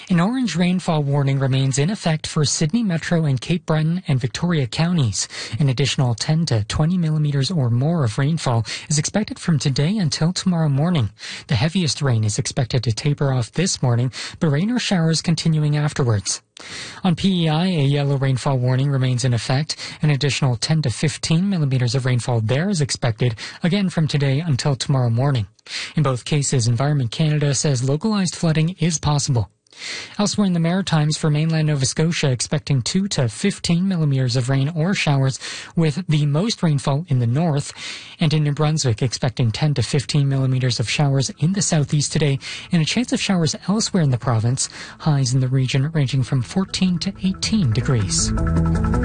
An orange rainfall warning remains in effect for Sydney Metro and Cape Breton and Victoria counties. An additional 10 to 20 millimeters or more of rainfall is expected from today until tomorrow morning. The heaviest rain is expected to taper off this morning, but rain or showers continuing afterwards. On PEI, a yellow rainfall warning remains in effect. An additional 10 to 15 millimeters of rainfall there is expected, again from today until tomorrow morning. In both cases, Environment Canada says localized flooding is possible. Elsewhere in the Maritimes, for mainland Nova Scotia, expecting 2 to 15 millimeters of rain or showers, with the most rainfall in the north. And in New Brunswick, expecting 10 to 15 millimeters of showers in the southeast today, and a chance of showers elsewhere in the province. Highs in the region ranging from 14 to 18 degrees.